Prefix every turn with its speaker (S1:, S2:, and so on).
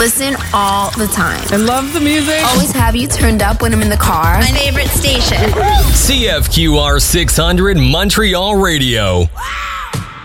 S1: Listen all the time.
S2: I love the music.
S1: Always have you turned up when I'm in the car.
S3: My favorite station.
S4: CFQR 600 Montreal Radio.
S3: Wow.